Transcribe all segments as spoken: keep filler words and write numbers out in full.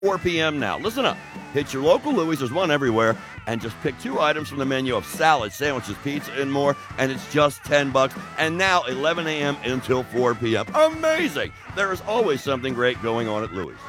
four p.m. now. Listen up. Hit your local Louis. There's one everywhere. And just pick two items from the menu of salad, sandwiches, pizza, and more. And it's just ten bucks. And now eleven a.m. until four p.m. Amazing. There is always something great going on at Louis.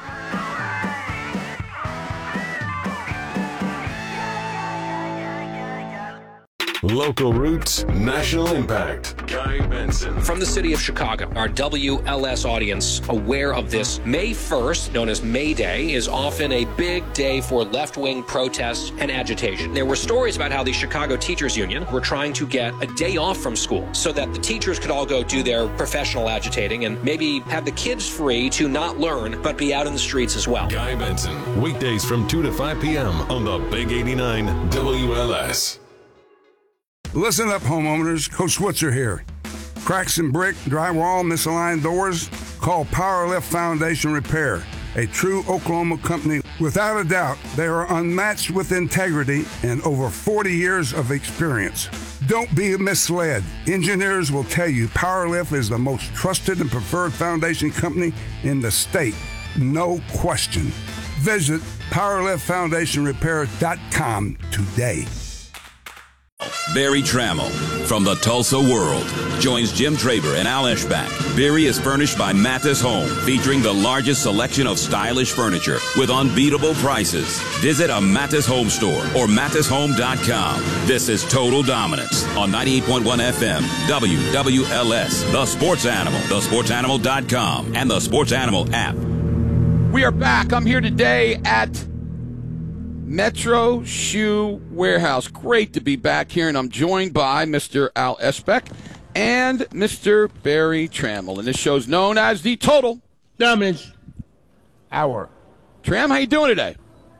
Local roots, national impact. Guy Benson. From the city of Chicago, our W L S audience aware of this. May first, known as May Day, is often a big day for left-wing protests and agitation. There were stories about how the Chicago Teachers Union were trying to get a day off from school so that the teachers could all go do their professional agitating and maybe have the kids free to not learn but be out in the streets as well. Guy Benson, weekdays from two to five p.m. on the Big eighty-nine W L S. Listen up, homeowners. Coach Switzer here. Cracks in brick, drywall, misaligned doors? Call Power Lift Foundation Repair, a true Oklahoma company. Without a doubt, they are unmatched with integrity and over forty years of experience. Don't be misled. Engineers will tell you Power Lift is the most trusted and preferred foundation company in the state. No question. Visit power lift foundation repair dot com today. Barry Trammell from the Tulsa World joins Jim Traber and Al Eschbach. Barry is furnished by Mathis Home, featuring the largest selection of stylish furniture with unbeatable prices. Visit a Mathis Home store or mathis home dot com. This is Total Dominance on ninety-eight point one F M, W W L S, The Sports Animal, the sports animal dot com, and the Sports Animal app. We are back. I'm here today at Metro Shoe Warehouse. Great to be back here, and I'm joined by Mister Al Eschbach and Mister Barry Trammell. And this show's known as the Total Dominance Hour. Tram, how you doing today?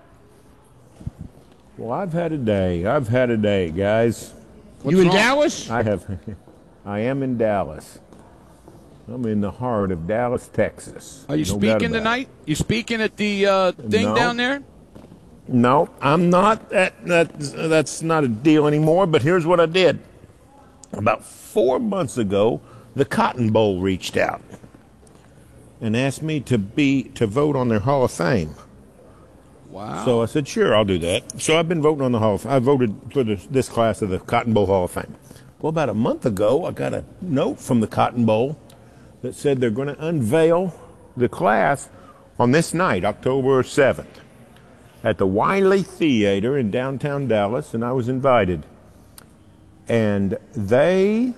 Well, I've had a day. I've had a day, guys. What's you in wrong? Dallas? I have. I am in Dallas. I'm in the heart of Dallas, Texas. Are you No doubt speaking about tonight? You speaking at the uh, thing No. down there? No, I'm not. That, that's, that's not a deal anymore, but here's what I did. About four months ago, the Cotton Bowl reached out and asked me to be to vote on their Hall of Fame. Wow. So I said, sure, I'll do that. So I've been voting on the Hall of Fame. I voted for the, this class of the Cotton Bowl Hall of Fame. Well, about a month ago, I got a note from the Cotton Bowl that said they're going to unveil the class on this night, October seventh. At the Wiley Theater in downtown Dallas, and I was invited. And they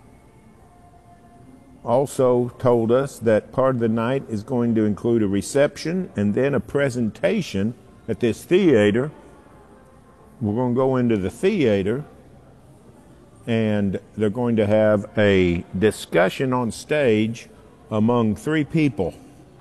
also told us that part of the night is going to include a reception and then a presentation at this theater. We're going to go into the theater, and they're going to have a discussion on stage among three people: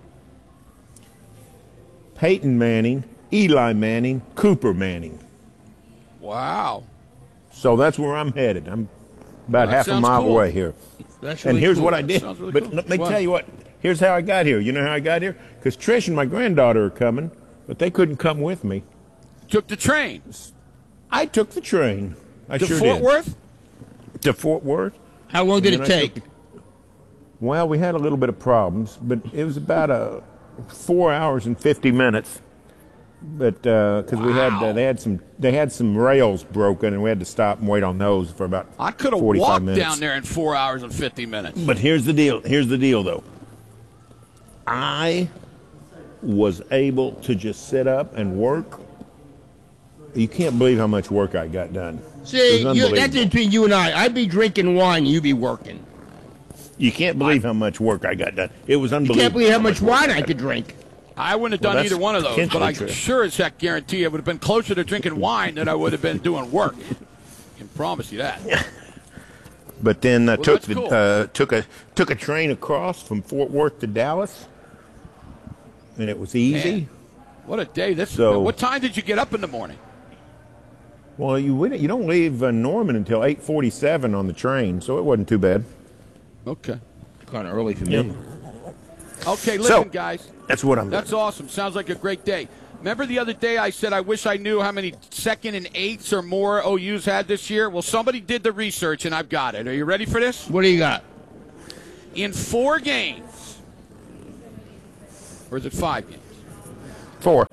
Peyton Manning, Eli Manning, Cooper Manning. Wow. So that's where I'm headed. I'm about Well, that half a sounds mile cool. away here. That's and really here's cool. what I That did. sounds really but cool. let me What? tell you what. Here's how I got here. You know how I got here? Because Trish and my granddaughter are coming, but they couldn't come with me. Took the train. I took the train. I To sure Fort did. Worth? To Fort Worth. How long did And it then I take? took- Well, we had a little bit of problems, but it was about a four hours and fifty minutes. But because we had uh, they had some they had some rails broken, and we had to stop and wait on those for about I could have forty-five walked minutes. down there in four hours and fifty minutes. But here's the deal. Here's the deal, though. I was able to just sit up and work. You can't believe how much work I got done. See, It was you, unbelievable. that's between you and I. I'd be drinking wine, you'd be working. You can't believe how much work I got done. It was You unbelievable. can't believe how much work wine got I done. could drink. I wouldn't have Well, done that's either one of those, but I potentially true. sure as heck guarantee it would have been closer to drinking wine than I would have been doing work. I can promise you that. But then I Well, took that's the cool. uh, took a took a train across from Fort Worth to Dallas, and it was easy. Man, what a day this So- What time did you get up in the morning? Well, you wouldn't- you don't leave uh, Norman until eight forty-seven on the train, so it wasn't too bad. Okay. Kind of early for Yeah. me. Okay, listen, So, guys. That's what I'm That's doing. awesome. Sounds like a great day. Remember the other day I said I wish I knew how many second and eights or more O U's had this year? Well, somebody did the research, and I've got it. Are you ready for this? What do you got? In four games, or is it five games? Four.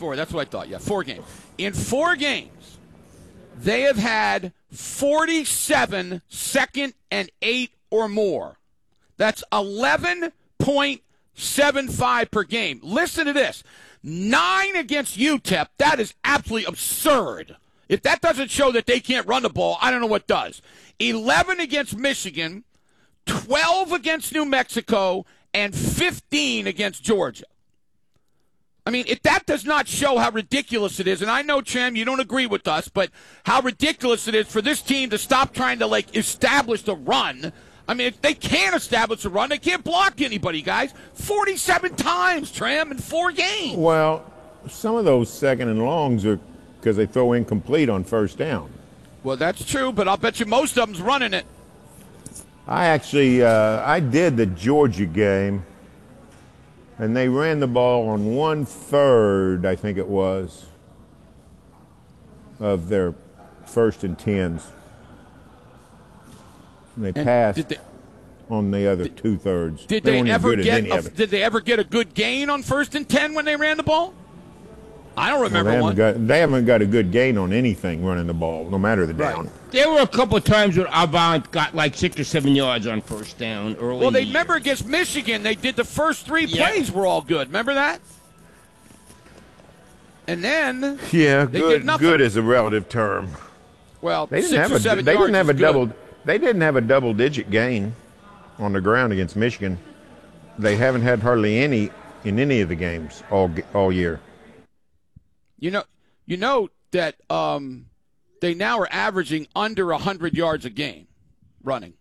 Four. That's what I thought. Yeah, four games. In four games, they have had forty-seven second and eight or more. That's eleven point seven five per game. Listen to this. Nine against U T E P. That is absolutely absurd. If that doesn't show that they can't run the ball, I don't know what does. eleven against Michigan, twelve against New Mexico, and fifteen against Georgia. I mean, if that does not show how ridiculous it is, and I know, Tram, you don't agree with us, but how ridiculous it is for this team to stop trying to, like, establish the run. I mean, if they can't establish a run, they can't block anybody, guys. forty-seven times, Tram, in four games. Well, some of those second and longs are because they throw incomplete on first down. Well, that's true, but I'll bet you most of them's running it. I actually, uh, I did the Georgia game, and they ran the ball on one third, I think it was, of their first and tens. And they And passed did they- on the other two thirds. Did they, weren't as ever good as get any a, of it. did they ever get a good gain on first and ten when they ran the ball? I don't Well, remember they, one. haven't got, they haven't got a good gain on anything running the ball, no matter the down. There were a couple of times where Avant got like six or seven yards on first down early. Well, in the they year. remember against Michigan, they did the first three Yeah. plays were all good. Remember that? And then, Yeah, They good. did nothing. Good is a relative term. well, They didn't six have or a. seven They yards didn't have a is good. double. They didn't have a double-digit gain on the ground against Michigan. They haven't had hardly any in any of the games all all year. You know, you know that um, they now are averaging under one hundred yards a game running.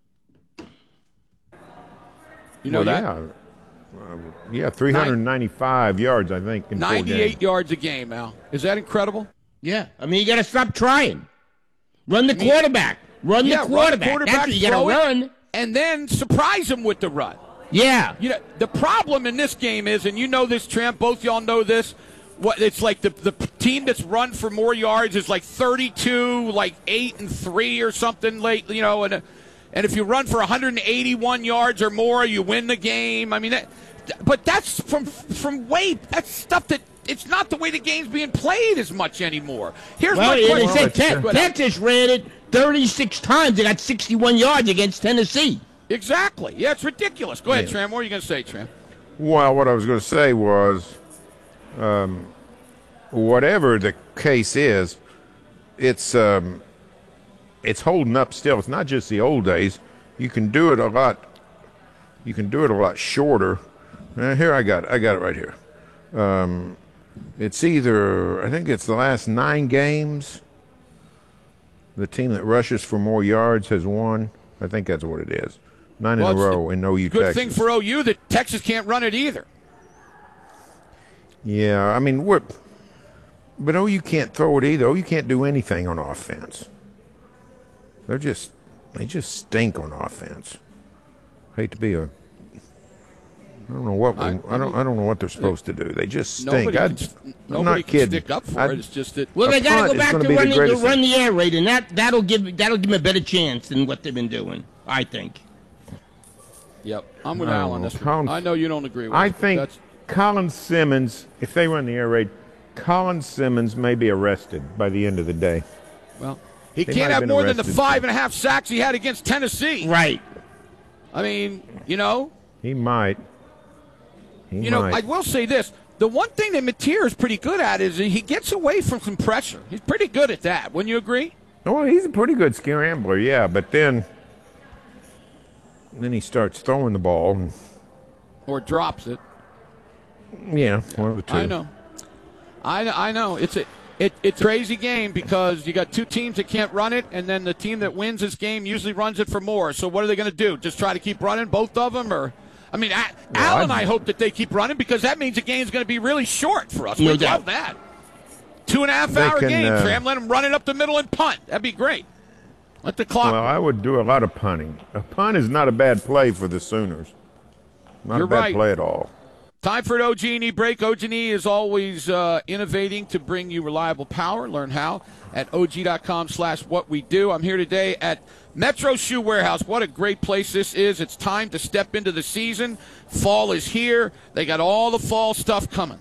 You know well, that? Yeah, uh, yeah, three hundred ninety-five yards, I think, in four ninety-eight games. yards a game, Al. Is that incredible? Yeah, I mean, you got to stop trying. Run the quarterback. Run yeah, the quarterback. Run the That's what you got throw to it, run. and then surprise them with the run. Yeah. You know, the problem in this game is, and you know this, Tramp, both y'all know this, what it's like the the team that's run for more yards is like thirty-two, like eight and three or something late, you know, and and if you run for one hundred eighty-one yards or more, you win the game. I mean, that, but that's from from way that's stuff that it's not the way the game's being played as much anymore. Here's Well, my they question. said Te- Texas ran it thirty-six times. They got sixty-one yards against Tennessee. Exactly. Yeah, it's ridiculous. Go ahead, Yeah. Tram. What are you going to say, Tram? Well, what I was going to say was, um, whatever the case is, it's um, it's holding up still. It's not just the old days. You can do it a lot. You can do it a lot shorter. Uh, here I got it. I got it right here. Um, it's either I think it's the last nine games. The team that rushes for more yards has won. I think that's what it is. Nine Well, in a it's row in O U Good Texas. thing for O U that Texas can't run it either. Yeah, I mean, we're, but O U can't throw it either. O U can't do anything on offense. They're just, they just stink on offense. Hate to be a, I don't know what, we, I- I, I don't, mean, I don't know what they're supposed to do. They just stink. Nobody I, can, I'm nobody not can kidding. stick up for I- it. It's just that Well, A they got punt to go is back gonna to be the run, the, greatest run thing. the air raid, and that that'll give that'll give them a better chance than what they've been doing. I think. Yep, I'm with I Al don't on know. this one. Collins- I know you don't agree with I it. think That's, Colin Simmons, if they run the air raid, Colin Simmons may be arrested by the end of the day. well, he They can't might have have been more than the arrested, five too. and a half sacks he had against Tennessee. Right. I mean, you know, He might. He you know, might. I will say this. The one thing that Mateer is pretty good at is he gets away from some pressure. He's pretty good at that. Wouldn't you agree? Oh, he's a pretty good scrambler, yeah. But then, then he starts throwing the ball, and Or drops it. yeah, one of the two. I know. I, I know. It's a it, it's a crazy game because you got two teams that can't run it, and then the team that wins this game usually runs it for more. So what are they going to do? Just try to keep running, both of them? Or, I mean, Al Well, and I I'd- hope that they keep running because that means the game's going to be really short for us. No we doubt. love that. Two and a half They hour can, game, uh, Tram. Let them run it up the middle and punt. That'd be great. Let the clock. Well, I would do a lot of punting. A punt is not a bad play for the Sooners. Not You're a bad right. play at all. Time for an O G and E break. O G and E is always uh, innovating to bring you reliable power. Learn how at O G dot com slash what we do. I'm here today at Metro Shoe Warehouse. What a great place this is. It's time to step into the season. Fall is here. They got all the fall stuff coming.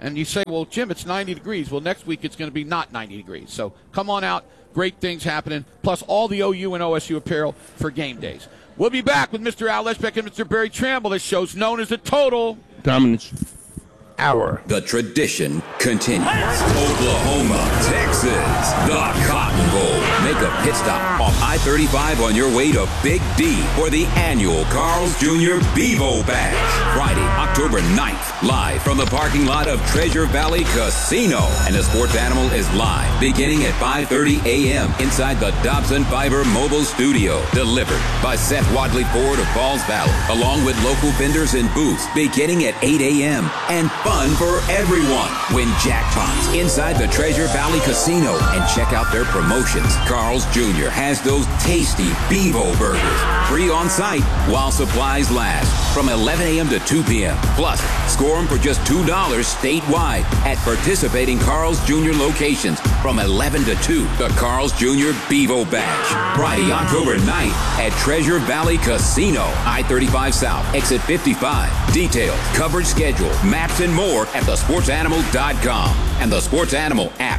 And you say, well, Jim, it's ninety degrees. Well, next week it's going to be not ninety degrees. So come on out. Great things happening. Plus all the O U and O S U apparel for game days. We'll be back with Mister Al Eshbeck and Mister Barry Tramel. This show's known as the Total Dominance Hour. The tradition continues. Oklahoma, Texas, the Cotton Bowl. Make a pit stop off I thirty-five on your way to Big D for the annual Carl's Junior Bevo Bash. Friday, October ninth, live from the parking lot of Treasure Valley Casino. And the Sports Animal is live beginning at five thirty a.m. inside the Dobson Fiber Mobile Studio. Delivered by Seth Wadley Ford of Falls Valley, along with local vendors and booths beginning at eight a.m. And fun for everyone. Win jackpots inside the Treasure Valley Casino and check out their promotions. Carl's Junior has those tasty Bevo burgers. Free on site while supplies last from eleven a.m. to two p.m. Plus, score them for just two dollars statewide at participating Carl's Junior locations from eleven to two. The Carl's Junior Bevo Bash. Friday, October ninth at Treasure Valley Casino. I thirty-five South, exit fifty-five. Details, coverage schedule, maps, and more at the sports animal dot com and the Sports Animal app.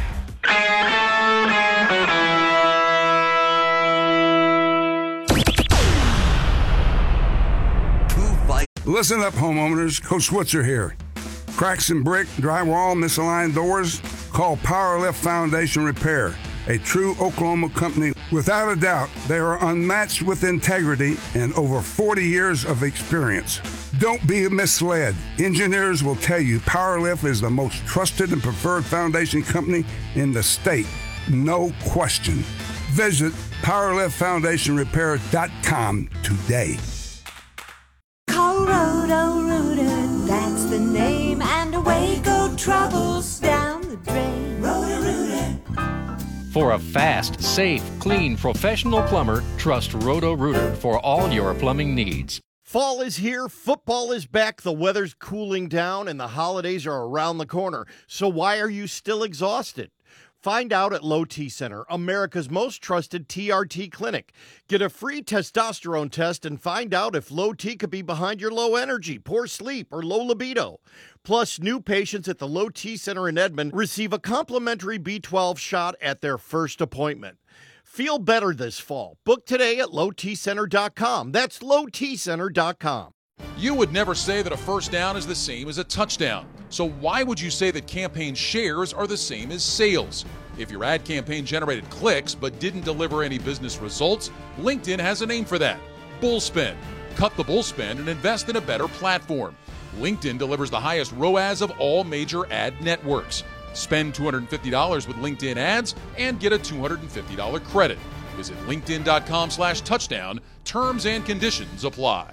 Listen up, homeowners. Coach Switzer here. Cracks in brick, drywall, misaligned doors? Call Powerlift Foundation Repair, a true Oklahoma company. Without a doubt, they are unmatched with integrity and over forty years of experience. Don't be misled. Engineers will tell you Powerlift is the most trusted and preferred foundation company in the state. No question. Visit powerlift foundation repair dot com today. Call Roto-Rooter, that's the name, and away go troubles down the drain. Roto-Rooter. For a fast, safe, clean, professional plumber, trust Roto-Rooter for all your plumbing needs. Fall is here, football is back, the weather's cooling down, and the holidays are around the corner. So why are you still exhausted? Find out at Low T Center, America's most trusted T R T clinic. Get a free testosterone test and find out if low T could be behind your low energy, poor sleep, or low libido. Plus, new patients at the Low T Center in Edmond receive a complimentary B twelve shot at their first appointment. Feel better this fall. Book today at low t center dot com. That's low t center dot com. You would never say that a first down is the same as a touchdown. So why would you say that campaign shares are the same as sales? If your ad campaign generated clicks but didn't deliver any business results, LinkedIn has a name for that. Bullspend. Cut the bullspend and invest in a better platform. LinkedIn delivers the highest R O A S of all major ad networks. Spend two hundred fifty dollars with LinkedIn ads and get a two hundred fifty dollars credit. Visit linkedin.com slash touchdown. Terms and conditions apply.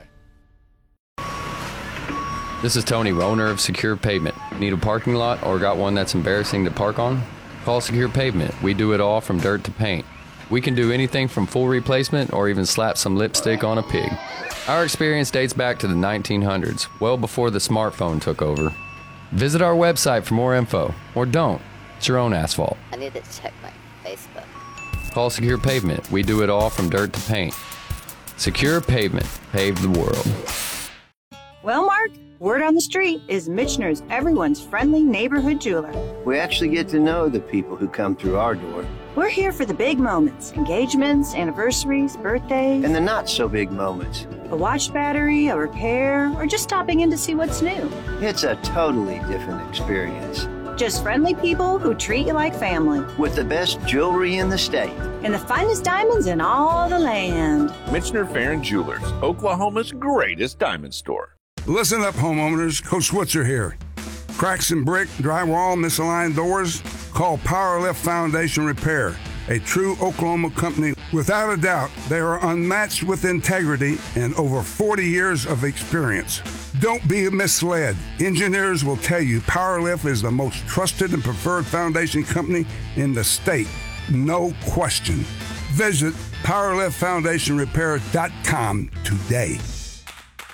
This is Tony, owner of Secure Pavement. Need a parking lot or got one that's embarrassing to park on? Call Secure Pavement. We do it all from dirt to paint. We can do anything from full replacement or even slap some lipstick on a pig. Our experience dates back to the nineteen hundreds, well before the smartphone took over. Visit our website for more info, or don't. It's your own asphalt. I need to check my Facebook. Call Secure Pavement. We do it all from dirt to paint. Secure Pavement. Pave the world. Well, Mark, word on the street is Michener's everyone's friendly neighborhood jeweler. We actually get to know the people who come through our door. We're here for the big moments, engagements, anniversaries, birthdays. And the not so big moments. A watch battery, a repair, or just stopping in to see what's new. It's a totally different experience. Just friendly people who treat you like family. With the best jewelry in the state. And the finest diamonds in all the land. Michener Farron Jewelers, Oklahoma's greatest diamond store. Listen up, homeowners. Coach Switzer here. Cracks in brick, drywall, misaligned doors? Call Powerlift Foundation Repair, a true Oklahoma company. Without a doubt, they are unmatched with integrity and over forty years of experience. Don't be misled. Engineers will tell you Powerlift is the most trusted and preferred foundation company in the state. No question. Visit powerlift foundation repair dot com today.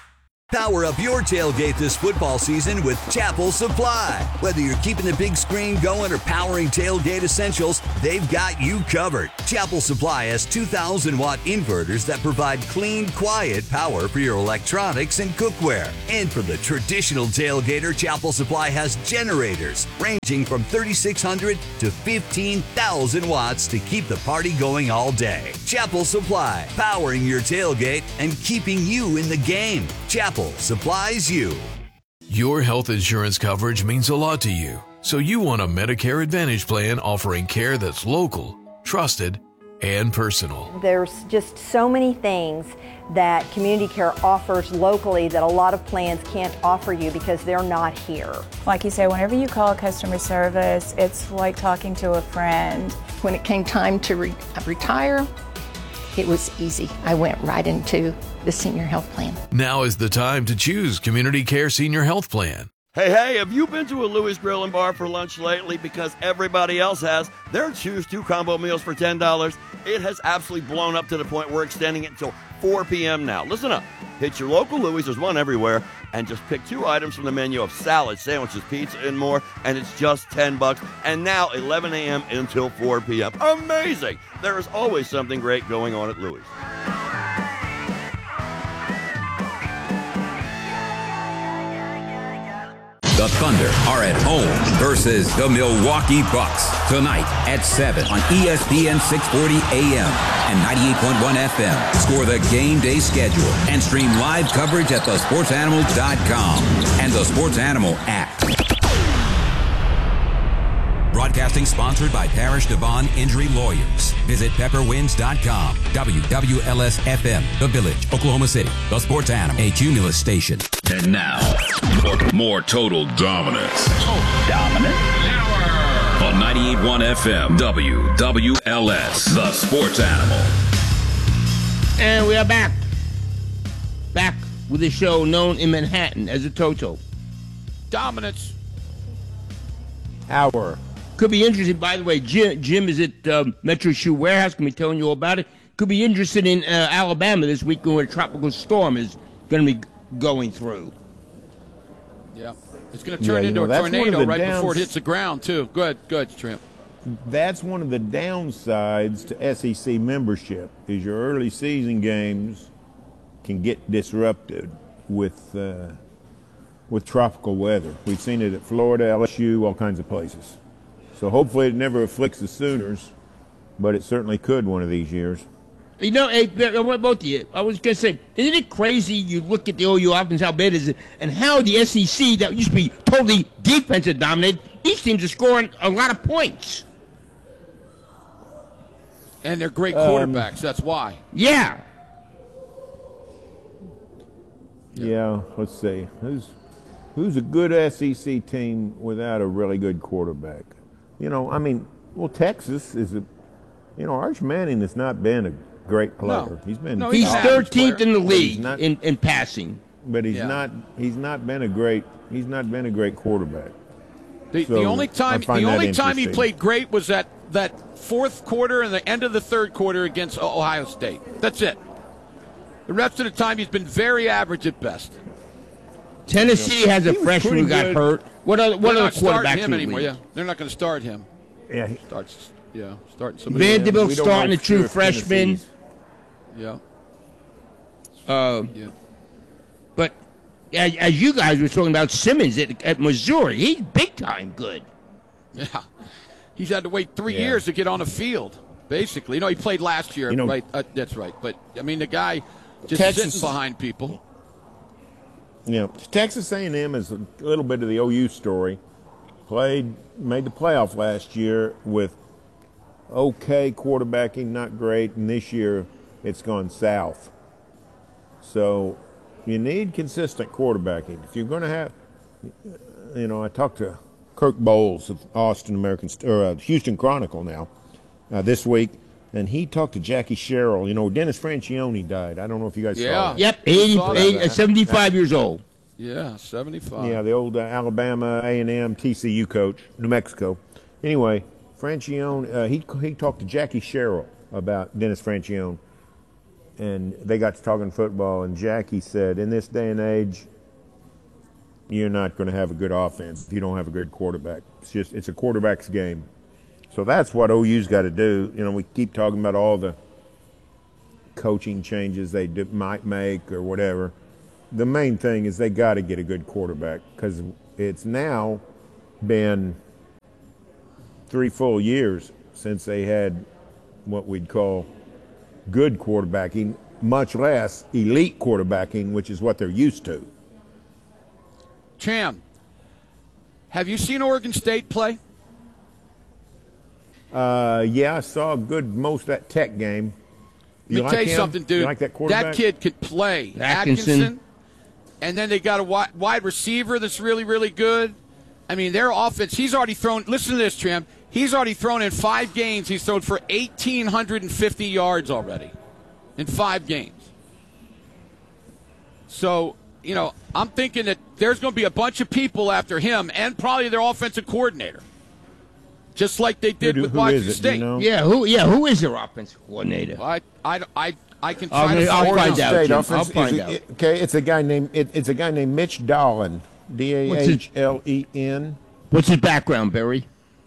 Power up your tailgate this football season with Chapel Supply. Whether you're keeping the big screen going or powering tailgate essentials, they've got you covered. Chapel Supply has two thousand watt inverters that provide clean, quiet power for your electronics and cookware. And for the traditional tailgater, Chapel Supply has generators ranging from thirty-six hundred to fifteen thousand watts to keep the party going all day. Chapel Supply, powering your tailgate and keeping you in the game. Chapel supplies you. Your health insurance coverage means a lot to you, so you want a Medicare Advantage plan offering care that's local, trusted, and personal. There's just so many things that Community Care offers locally that a lot of plans can't offer you because they're not here. Like you say, whenever you call customer service, it's like talking to a friend. When it came time to re- retire, it was easy. I went right into the senior health plan. Now is the time to choose Community Care Senior Health Plan. Hey, hey, have you been to a Louis Grill and Bar for lunch lately? Because everybody else has. Their Choose Two combo meals for ten dollars. It has absolutely blown up to the point we're extending it until four p.m. now. Listen up. Hit your local Louis. There's one everywhere. And just pick two items from the menu of salad, sandwiches, pizza, and more. And it's just ten bucks. And now eleven a.m. until four p.m. Amazing. There is always something great going on at Louis. The Thunder are at home versus the Milwaukee Bucks tonight at seven on E S P N six forty A M and ninety-eight point one F M. Score the game day schedule and stream live coverage at the sports animal dot com and the Sports Animal app. Broadcasting sponsored by Parish Devon Injury Lawyers. Visit pepper winds dot com. W W L S F M, The Village, Oklahoma City. The Sports Animal, a Cumulus station. And now, more, more Total Dominance. Total Dominance. On ninety-eight point one F M, W W L S, The Sports Animal. And we are back. Back with a show known in Manhattan as a Toto. Dominance. Hour. Could be interested, by the way, Jim, Jim is at um, Metro Shoe Warehouse. Can be telling you all about it. Could be interested in uh, Alabama this week when a tropical storm is going to be going through. Yeah. It's going to turn Yeah, into you know, a that's one of tornado the right downs- before it hits the ground, too. Go ahead. Go ahead, Tramp. That's one of the downsides to S E C membership is your early season games can get disrupted with uh, with tropical weather. We've seen it at Florida, L S U, all kinds of places. So hopefully it never afflicts the Sooners, but it certainly could one of these years. You know, hey, what about you? I was going to say, isn't it crazy you look at the O U offense, how bad is it, and how the S E C, that used to be totally defensive dominated, these teams are scoring a lot of points. And they're great Um, quarterbacks. That's why. Yeah. Yeah, let's see. Who's who's a good S E C team without a really good quarterback? You know, I mean, well, Texas is a, you know, Arch Manning has not been a great player. No. He's been No, he's solid thirteenth player, in the but he's league not- in, in passing. But he's Yeah. not he's not been a great he's not been a great quarterback. The, So, the only time I find the that only time he interesting. played great was that, that fourth quarter and the end of the third quarter against Ohio State. That's it. The rest of the time he's been very average at best. Tennessee has a He was freshman who pretty got good. hurt. What other what They're other not starting quarterbacks him in the anymore. league? Yeah, they're not going to start him. Yeah, he, starts. Yeah, starting somebody. Vanderbilt we don't starting know a for true sure if freshman. Tennessee's- Yeah. Uh, Yeah. But as, as you guys were talking about Simmons at, at Missouri, he's big time good. Yeah. He's had to wait three Yeah. years to get on the field, basically. You know, he played last year, You know- right? Uh, that's right. But, I mean, the guy just Texas- sitting behind people. You know, Texas A and M is a little bit of the O U story. Played, made the playoff last year with okay quarterbacking, not great, and this year it's gone south. So you need consistent quarterbacking. If you're going to have, you know, I talked to Kirk Bowles of Austin American or uh, Houston Chronicle now uh, this week, and he talked to Jackie Sherrill. You know, Dennis Francione died. I don't know if you guys Yeah. saw that. Yep, eighty, saw that. eighty, seventy-five years old. Yeah, seventy-five. Yeah, the old uh, Alabama A and M T C U coach, New Mexico. Anyway, Francione, uh, he he talked to Jackie Sherrill about Dennis Francione, and they got to talking football, and Jackie said, in this day and age, you're not going to have a good offense if you don't have a good quarterback. It's just it's a quarterback's game. So that's what O U's got to do. You know, we keep talking about all the coaching changes they do, might make or whatever. The main thing is they got to get a good quarterback, because it's now been three full years since they had what we'd call good quarterbacking, much less elite quarterbacking, which is what they're used to. Tram, have you seen Oregon State play? Uh, yeah, I saw a good most of that Tech game. Let me like tell you him? something, dude. You like that quarterback? That kid could play. Atkinson. Atkinson. And then they got a wide, wide receiver that's really, really good. I mean, their offense, he's already thrown, listen to this, Tram. He's already thrown in five games. He's thrown for one thousand eight hundred fifty yards already in five games. So, you know, I'm thinking that there's going to be a bunch of people after him and probably their offensive coordinator, just like they did Who- with who Washington is it? Do State. you know? Yeah, who? Yeah, who is their offensive coordinator? I, I, I, I can I'll- try to I'll find find out. State Jim. offense I'll find is- out. it- okay, it's a guy named it, it's a guy named Mitch Dolan, D A H L E N. What's his background, Barry?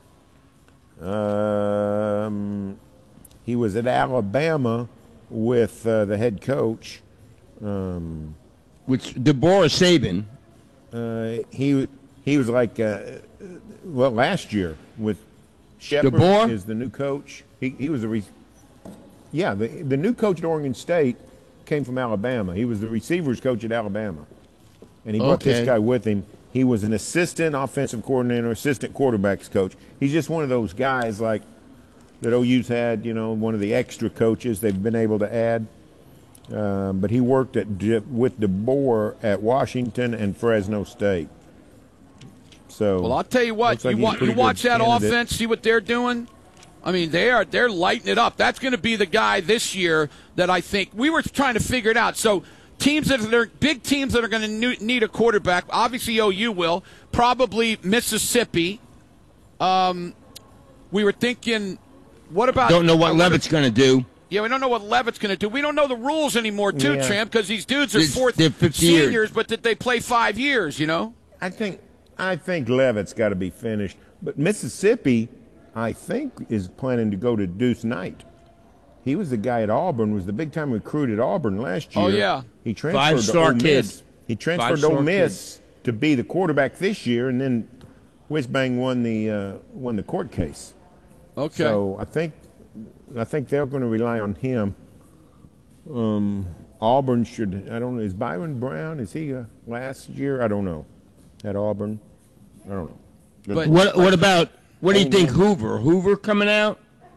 Um, he was at Alabama with uh, the head coach. Um, Which Deborah Saban. uh, he he was like uh, well last year with Shepard DeBoer? is the new coach. He he was the re- yeah the the new coach at Oregon State came from Alabama. He was the receivers coach at Alabama, and he brought Okay. this guy with him. He was an assistant offensive coordinator, assistant quarterbacks coach. He's just one of those guys like that O U's had, you know, one of the extra coaches they've been able to add. Um, but he worked at De- with DeBoer at Washington and Fresno State. So Well, I'll tell you what. looks like You, he's a wa- you pretty watch good that candidate. offense, see what they're doing. I mean, they are they're lighting it up. That's going to be the guy this year that I think we were trying to figure it out. So teams that are big teams that are going to need a quarterback. Obviously, O U will. Probably Mississippi. Um, we were thinking, what about? Don't know what I wonder- Levitt's going to do. Yeah, we don't know what Levitt's going to do. We don't know the rules anymore, too, Yeah. Tramp, because these dudes are It's- fourth they're fifty years. seniors, but that they play five years. You know. I think I think Levitt's got to be finished. But Mississippi, I think, is planning to go to Deuce Knight. He was the guy at Auburn, was the big time recruit at Auburn last year. Oh, yeah. He transferred Five-star to Ole kid. Miss. He transferred to Five-star Ole Miss to be the quarterback this year, and then Whizbang won the uh, won the court case. Okay. So I think I think they're going to rely on him. Um, Auburn should. I don't know. Is Byron Brown? Is he uh, last year? I don't know. At Auburn, I don't know. But- What What about, what do you Oh, think, no. Hoover? Hoover coming out?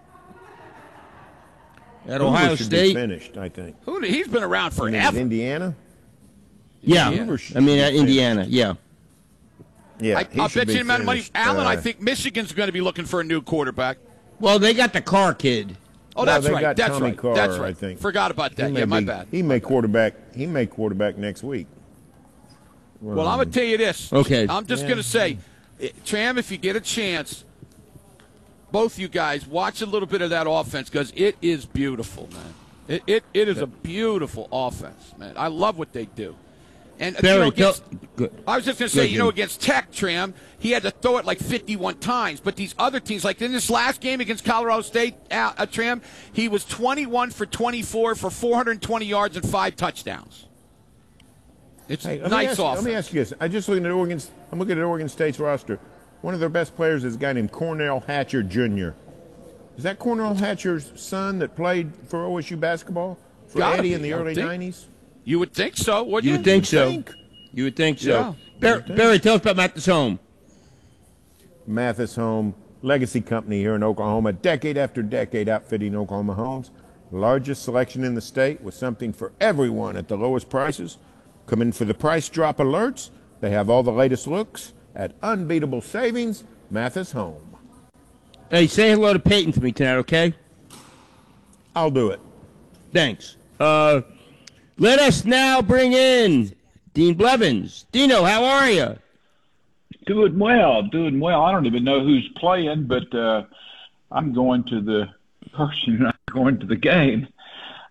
At Hoover Ohio should be State? finished, I think. Who? He's been around I mean, at forever. Indiana. Yeah. Hoover should I mean, be at finished. Indiana, yeah. Yeah, I, he I'll should bet be you the amount of money. finished. Alan, I Uh, think Michigan's going to be looking for a new quarterback. Well, they got the Carr kid. Oh, well, that's they right. got That's Tommy right. Carr, that's right. I think. Forgot about He that. may Yeah, my be- bad. He may quarterback. He may quarterback next week. Well, I'm going to tell you this. Okay. I'm just Yeah. going to say, eh, Tram, if you get a chance, both you guys, watch a little bit of that offense because it is beautiful, man. It, it it is a beautiful offense, man. I love what they do. And uh, you know, Barry, against- tell- good. I was just going to say, Good, you know, Jim. against Tech, Tram, he had to throw it like fifty-one times. But these other teams, like in this last game against Colorado State, uh, uh, Tram, he was twenty-one for twenty-four for four hundred twenty yards and five touchdowns. It's Hey, let me nice ask you- offense. Let me ask you this. I just looking at Oregon. I'm looking at Oregon State's roster. One of their best players is a guy named Cornell Hatcher Junior Is that Cornell Hatcher's son that played for O S U basketball for Gotta Eddie be, in the I would early think. nineties? You would think so, wouldn't You you? would think so. think. You would think so. Yeah. Bar- Barry, tell us about Mathis Home. Mathis Home Legacy Company here in Oklahoma, decade after decade outfitting Oklahoma homes. Largest selection in the state with something for everyone at the lowest prices. Come in for the price drop alerts. They have all the latest looks at unbeatable savings. Mathis Home. Hey, say hello to Peyton for me tonight, okay? I'll do it. Thanks. Uh, let us now bring in Dean Blevins. Dino, how are you? Doing well, doing well. I don't even know who's playing, but uh, I'm going to the person not going to the game.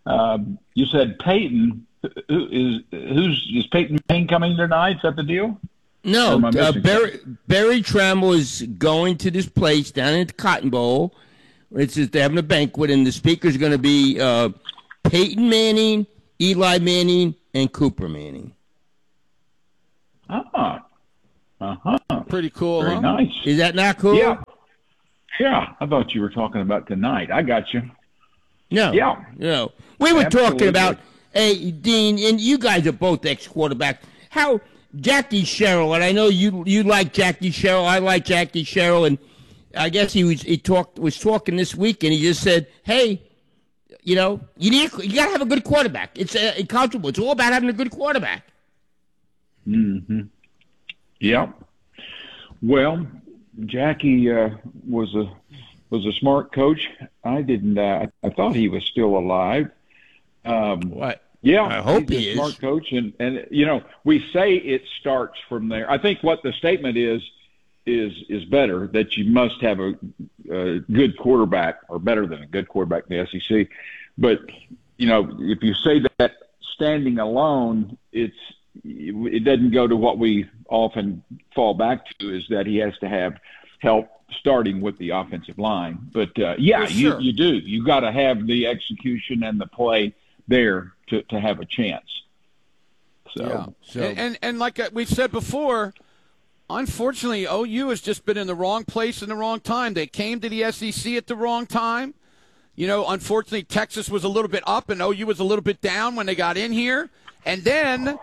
Um, you said Peyton. Who is who's is Peyton Manning coming tonight? Is that the deal? No, uh, Barry, Barry Trammell is going to this place down at the Cotton Bowl. It's just, they're having a banquet, and the speakers are going to be uh, Peyton Manning, Eli Manning, and Cooper Manning. Ah, uh-huh. Pretty cool, Very huh? nice. Is that not cool? Yeah. Yeah, I thought you were talking about tonight. I got you. No. Yeah. No. We were Absolutely. talking about, hey, Dean, and you guys are both ex-quarterbacks, how Jackie Sherrill, and I know you you like Jackie Sherrill, I like Jackie Sherrill, and I guess he was he talked was talking this week, and he just said, hey, you know, you need you got to have a good quarterback. It's uh, accountable. It's all about having a good quarterback. Mm-hmm. Yeah. Well, Jackie uh, was a was a smart coach. I didn't. Uh, I thought he was still alive. Um, what? Yeah, I hope he's he a is. smart coach, and and you know we say it starts from there. I think what the statement is is is better, that you must have a, a good quarterback, or better than a good quarterback in the S E C. But you know, if you say that standing alone, it's it doesn't go to what we often fall back to, is that he has to have help starting with the offensive line. But uh, yeah, Well, sure. you you do. You got to have the execution and the play there to, to have a chance. So, Yeah. so And, and and like we've said before, unfortunately, O U has just been in the wrong place in the wrong time. They came to the S E C at the wrong time. You know, unfortunately, Texas was a little bit up and O U was a little bit down when they got in here. And then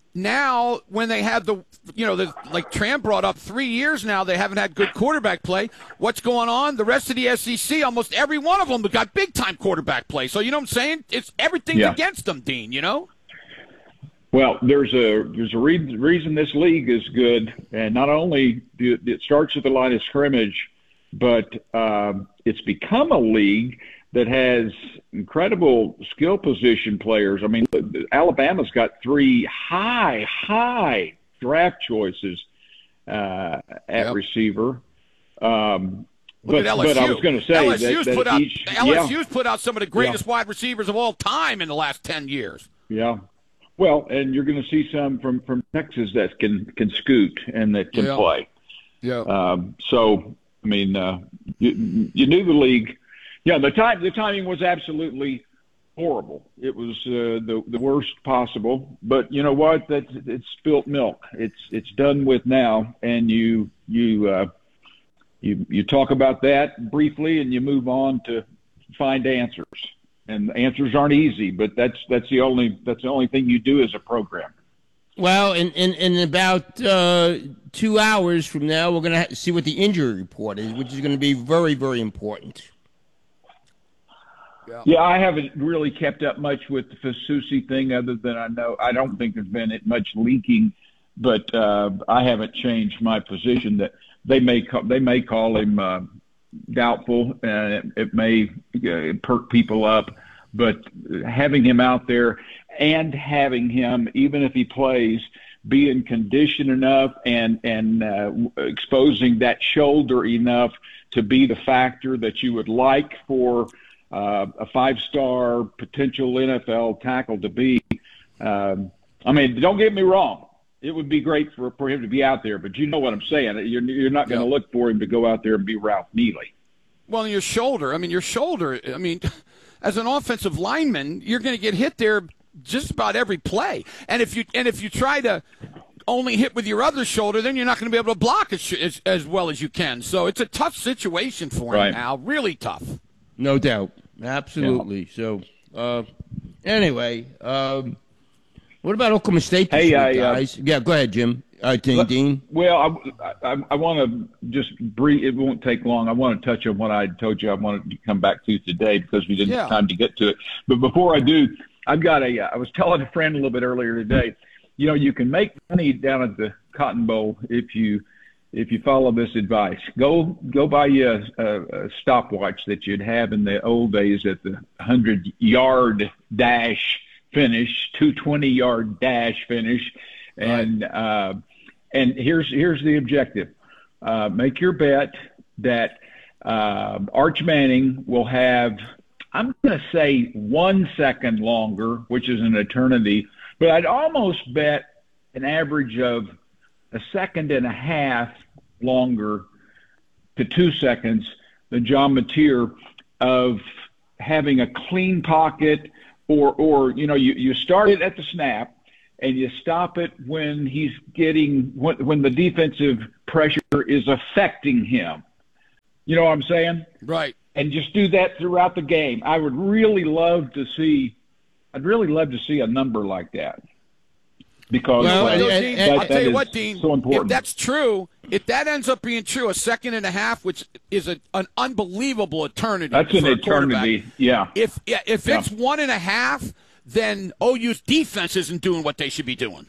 now when they have the, you know, the, like Tram brought up, three years now they haven't had good quarterback play. What's going on? The rest of the S E C, almost every one of them got big-time quarterback play. So, you know what I'm saying? It's everything's Yeah. against them, Dean, you know? Well, there's a there's a re- reason this league is good, and not only do it, it starts at the line of scrimmage, but um, it's become a league that has incredible skill position players. I mean, Alabama's got three high, high draft choices uh, at Yep. receiver. Um, Look but, at L S U. but I was going to say L S U's that, that put out each, L S U's yeah, put out some of the greatest wide receivers of all time in the last ten years. yeah. Well, and you're going to see some from, from Texas that can, can scoot and that can Yeah. play. Yeah. Um, so, I mean, uh, you, you knew the league. Yeah, the time the timing was absolutely horrible. It was uh, the the worst possible. But you know what? That's it's spilt milk. It's it's done with now, and you you uh, you you talk about that briefly, and you move on to find answers. And the answers aren't easy, but that's that's the only that's the only thing you do as a program. Well, in, in, in about uh, two hours from now, we're going to ha- see what the injury report is, which is going to be very, very important. Yeah. Yeah, I haven't really kept up much with the Fasusi thing, other than I know I don't think there's been much leaking, but uh, I haven't changed my position that they may call, they may call him uh, doubtful, and it, it may uh, perk people up. But having him out there and having him, even if he plays, be in condition enough and and uh, exposing that shoulder enough to be the factor that you would like for uh, a five-star potential N F L tackle to be. Um, I mean, don't get me wrong. It would be great for, for him to be out there, but you know what I'm saying. You're, you're not going to Yeah. look for him to go out there and be Ralph Neely. Well, your shoulder, I mean, your shoulder, I mean, as an offensive lineman, you're going to get hit there just about every play. And if you and if you try to only hit with your other shoulder, then you're not going to be able to block as, as, as well as you can. So it's a tough situation for him Right. now, really tough. No doubt. Absolutely. So, uh, anyway, um, what about Oklahoma State this Hey, week, I, uh, guys? yeah, go ahead, Jim. Uh, Dean. Let- Dean. Well, I, I, I want to just brief. It won't take long. I want to touch on what I told you I wanted to come back to today because we didn't Yeah. have time to get to it. But before I do, I've got a. I was telling a friend a little bit earlier today. You know, you can make money down at the Cotton Bowl if you if you follow this advice. Go go buy you a, a, a stopwatch that you'd have in the old days at the hundred yard dash finish, two twenty yard dash finish, and uh, and here's here's the objective: uh, make your bet that uh, Arch Manning will have I'm going to say one second longer, which is an eternity, but I'd almost bet an average of a second and a half longer to two seconds than John Mateer of having a clean pocket, or, or you know, you, you start it at the snap and you stop it when he's getting, when, when the defensive pressure is affecting him. You know what I'm saying? Right. And just do that throughout the game. I would really love to see, I'd really love to see a number like that. Because well, that, and, and, that, I'll that tell you is what, Dean, so important. if that's true, if that ends up being true, a second and a half, which is a, an unbelievable eternity. That's an for a eternity, yeah. If yeah, if yeah. it's one and a half, then O U's defense isn't doing what they should be doing.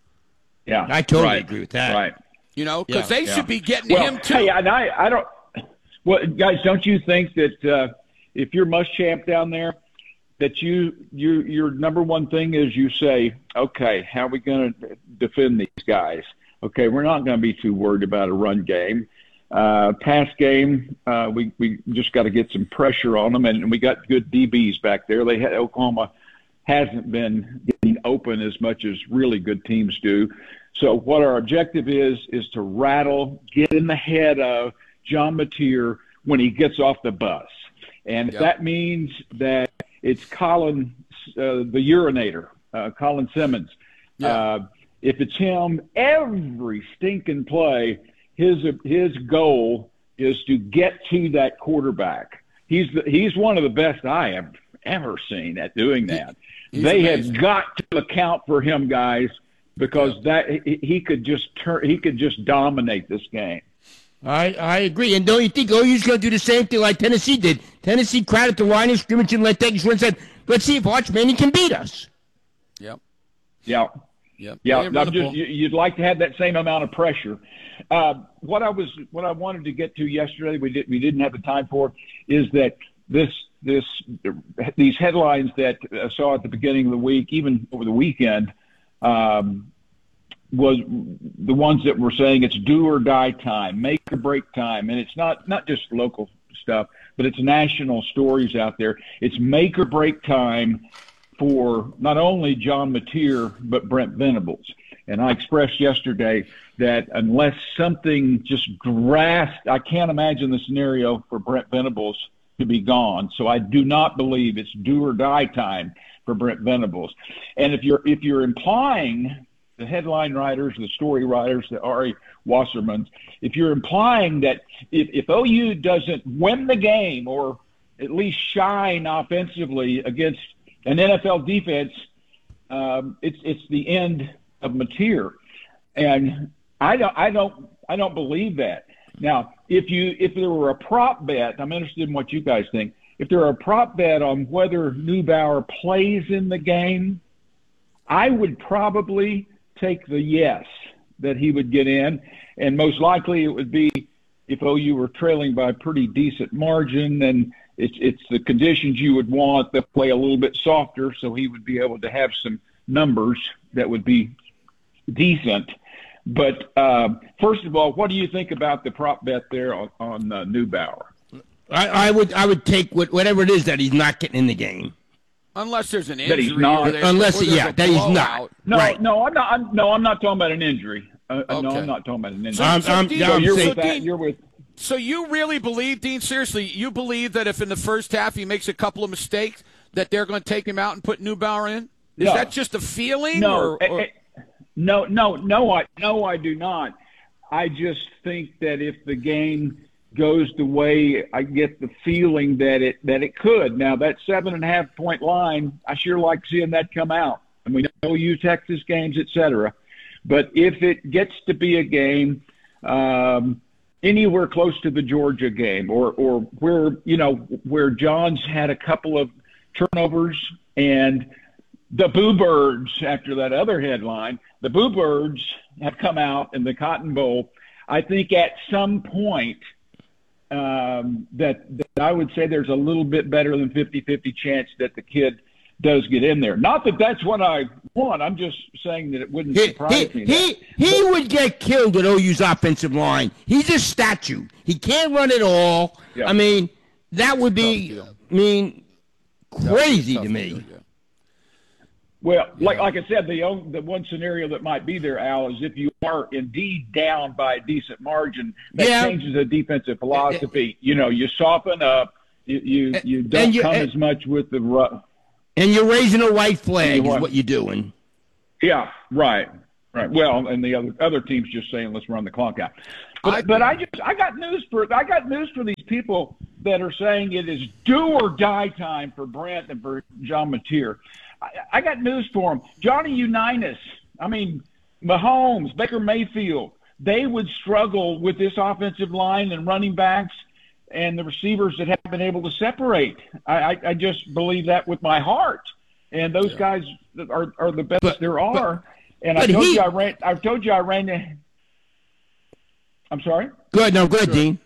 Yeah, I totally right. agree with that. Right. You know, because yeah, they yeah. should be getting well, him too. Hey, and I, I don't. Well, guys, don't you think that uh, if you're Muschamp down there, that you, you your number one thing is you say, okay, how are we going to defend these guys? Okay, we're not going to be too worried about a run game. Uh, pass game, uh, we, we just got to get some pressure on them, and, and we got good D Bs back there. They had, Oklahoma hasn't been getting open as much as really good teams do. So what our objective is, is to rattle, get in the head of John Mateer when he gets off the bus. And Yep. if that means that it's Colin, uh, the urinator, uh, Colin Simmons. Yeah. Uh, if it's him, every stinking play, his his goal is to get to that quarterback. He's the, he's one of the best I have ever seen at doing that. He's they amazing. have got to account for him, guys, because that he, he could just turn, he could just dominate this game. I, I agree. And don't you think O U's going to do the same thing like Tennessee did? Tennessee crowded the line of scrimmage and let Texas run said, let's see if Arch Manning can beat us. Yep. Yeah. Yep. Yeah. They I'm run the just, ball. you- you'd like to have that same amount of pressure. Uh, what I was, what I wanted to get to yesterday, we did, we didn't have the time for, is that this, this, these headlines that I saw at the beginning of the week, even over the weekend, um, was the ones that were saying it's do or die time, make or break time. And it's not, not just local stuff, but it's national stories out there. It's make or break time for not only John Mateer, but Brent Venables. And I expressed yesterday that unless something just drastic, I can't imagine the scenario for Brent Venables to be gone. So I do not believe it's do or die time for Brent Venables. And if you're, if you're implying, the headline writers, the story writers, the Ari Wassermans, if you're implying that if, if O U doesn't win the game or at least shine offensively against an N F L defense, um, it's it's the end of Mateer, and I don't I don't I don't believe that. Now, if you if there were a prop bet, I'm interested in what you guys think. If there were a prop bet on whether Neubauer plays in the game, I would probably take the yes that he would get in, and most likely it would be if O U were trailing by a pretty decent margin, and it's it's the conditions you would want. They'll play a little bit softer, so he would be able to have some numbers that would be decent. But uh, first of all, what do you think about the prop bet there on, on uh, Neubauer? I, I would I would take what, whatever it is that he's not getting in the game. Unless there's an That injury. he's not. or there's- Unless, or there's yeah, a that he's blowout. not. No, Right. no, I'm not. I'm, no, I'm not talking about an injury. Uh, No, Okay. I'm not talking about an injury. So, I'm- so, I'm- Dean, yeah, so I'm you're saying- with that. You're with. so you really believe, Dean, seriously, you believe that if in the first half he makes a couple of mistakes, that they're going to take him out and put Neubauer in? Is No. that just a feeling? No, or, eh, or- eh, no, no, no. I no, I do not. I just think that if the game goes the way I get the feeling that it that it could. Now that seven and a half point line, I sure like seeing that come out. And we know you Texas games, et cetera. But if it gets to be a game um, anywhere close to the Georgia game, or or where you know where John's had a couple of turnovers and the Boo Birds, after that other headline, the Boo Birds have come out in the Cotton Bowl. I think at some point um, that, that I would say there's a little bit better than fifty-fifty chance that the kid does get in there. Not that that's what I want. I'm just saying that it wouldn't He, surprise he, me. he, he would get killed at O U's offensive line. He's a statue. He can't run it all. Yeah. I mean, that would be, I mean, crazy to me. Well, like like I said, the only, the one scenario that might be there, Al, is if you are indeed down by a decent margin, that Yeah. changes the defensive philosophy. You know, you soften up, you you, you don't you- come and- as much with the ru- And you're raising a white flag You is want- what you're doing. Yeah, right, right. Well, and the other other team's just saying, let's run the clock out. But I- I, but I just I got news for I got news for these people that are saying it is do or die time for Brent and for John Mateer. I, I got news for them. Johnny Unitas, I mean Mahomes, Baker Mayfield, they would struggle with this offensive line and running backs and the receivers that haven't been able to separate. I, I, I just believe that with my heart. And those yeah. guys are, are the best but, there are. But, and I told he, you I ran. I told you I ran. I'm sorry. Go ahead. No, go ahead, sure. Dean.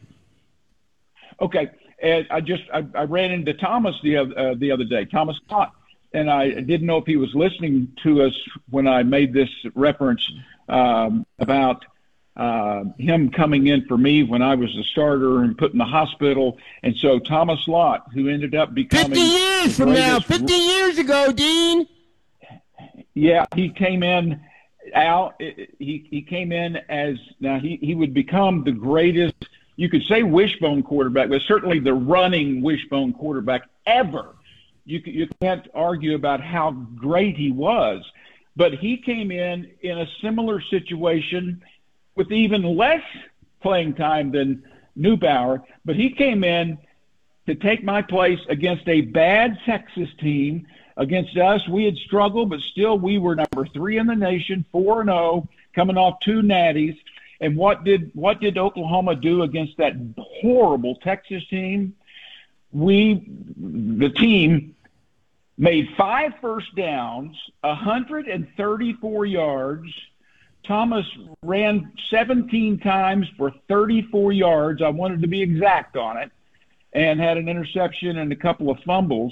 Okay. And I just I, I ran into Thomas the uh, the other day, Thomas Scott, and I didn't know if he was listening to us when I made this reference um, about. Uh, him coming in for me when I was the starter and put in the hospital. And so Thomas Lott, who ended up becoming fifty years from now, fifty years ago, Dean. Yeah, he came in out. He he came in as now he he would become the greatest. You could say wishbone quarterback, but certainly the running wishbone quarterback ever. You you can't argue about how great he was, but he came in in a similar situation with even less playing time than Neubauer, but he came in to take my place against a bad Texas team. Against us, we had struggled, but still we were number three in the nation, four and oh, coming off two natties. And what did what did Oklahoma do against that horrible Texas team? We, the team, made five first downs, one hundred thirty-four yards. Thomas ran seventeen times for thirty-four yards. I wanted to be exact on it, and had an interception and a couple of fumbles,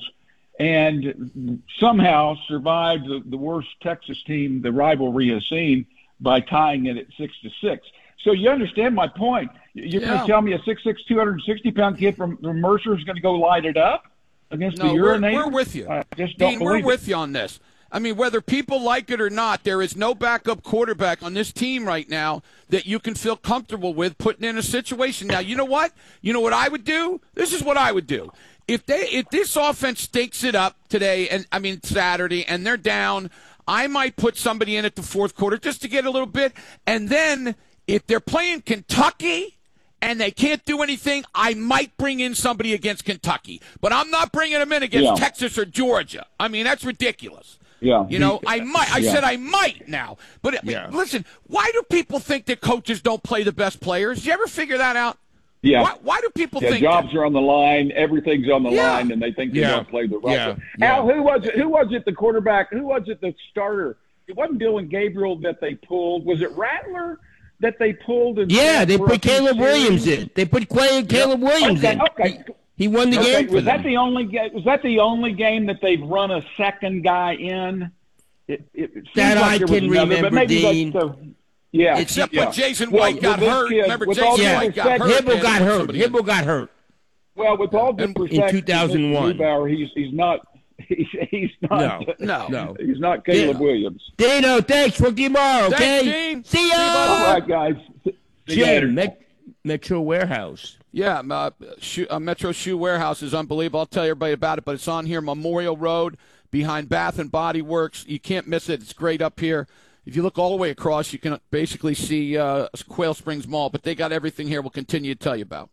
and somehow survived the, the worst Texas team the rivalry has seen by tying it at six to six. So you understand my point. You're yeah. going to tell me a six six, two hundred sixty pound kid from, from Mercer is going to go light it up against no, the urinator? We're, we're with you. I just don't Dean, believe we're it. with you on this. I mean, whether people like it or not, there is no backup quarterback on this team right now that you can feel comfortable with putting in a situation. Now, you know what? You know what I would do? This is what I would do. If they, if this offense stinks it up today, and I mean Saturday, and they're down, I might put somebody in at the fourth quarter just to get a little bit. And then if they're playing Kentucky and they can't do anything, I might bring in somebody against Kentucky. But I'm not bringing them in against yeah. Texas or Georgia. I mean, that's ridiculous. Yeah. You know, I might. I yeah. said I might now. But yeah. listen, why do people think that coaches don't play the best players? Did you ever figure that out? Yeah. Why, why do people yeah, think jobs that? are on the line, everything's on the yeah. line, and they think they yeah. don't play the right yeah. way. yeah. Al, who was it? Who was it? The quarterback? Who was it? The starter? It wasn't Dylan Gabriel that they pulled. Was it Rattler that they pulled? And yeah, they put Caleb Williams in. They put Caleb yeah. Williams okay, in. Okay. He, he won the okay. game. For was them. that the only game? Was that the only game that they've run a second guy in? It, it, it that like I can another, remember, maybe Dean. The, yeah, except yeah. when Jason White well, got hurt. Kid, Remember, Jason yeah. White got hurt. Hibble got hurt. Hibble got hurt. Well, with all due in, respect, in two thousand one, Neubauer, he's he's not he's he's not no, no, no. he's not Caleb yeah. Williams. Dino, thanks. We'll tomorrow. Okay. Thanks, See ya. All right, guys. Jim, Met- Metro Warehouse. Yeah, uh, shoe, uh, Metro Shoe Warehouse is unbelievable. I'll tell everybody about it, but it's on here, Memorial Road, behind Bath and Body Works. You can't miss it. It's great up here. If you look all the way across, you can basically see uh, Quail Springs Mall, but they got everything here we'll continue to tell you about.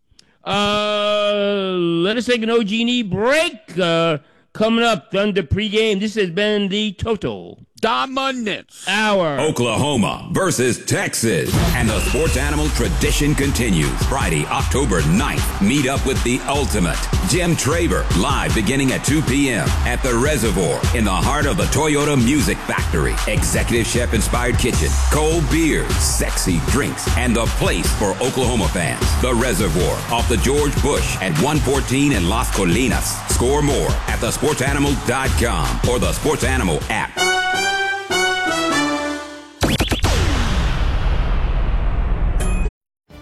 Uh, let us take an O G and E break. Uh, coming up under pregame, this has been the Total Dominance Hour. Oklahoma versus Texas. And the sports animal tradition continues. Friday, October ninth. Meet up with the ultimate Jim Traber, live beginning at two p.m. at the Reservoir in the heart of the Toyota Music Factory. Executive chef inspired kitchen, cold beers, sexy drinks, and the place for Oklahoma fans. The Reservoir off the George Bush at one fourteen in Las Colinas. Score more at the sports animal dot com or the Sports Animal app.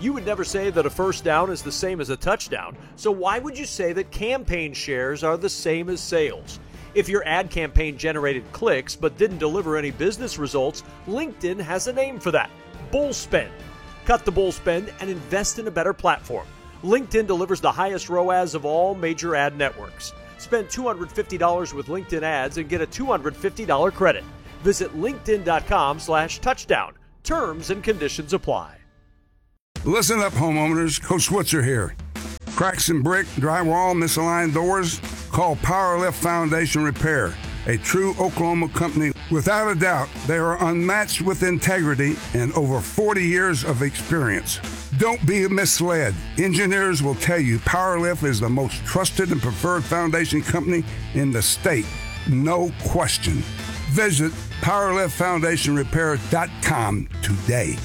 You would never say that a first down is the same as a touchdown, so why would you say that campaign shares are the same as sales? If your ad campaign generated clicks but didn't deliver any business results, LinkedIn has a name for that: bull spend. Cut the bull spend and invest in a better platform. LinkedIn delivers the highest R O A S of all major ad networks. Spend two hundred fifty dollars with LinkedIn ads and get a two hundred fifty dollars credit. Visit linkedin.com slash touchdown. Terms and conditions apply. Listen up, homeowners. Coach Switzer here. Cracks in brick, drywall, misaligned doors? Call Powerlift Foundation Repair, a true Oklahoma company. Without a doubt, they are unmatched with integrity and over forty years of experience. Don't be misled. Engineers will tell you Powerlift is the most trusted and preferred foundation company in the state. No question. Visit powerlift foundation repair dot com today.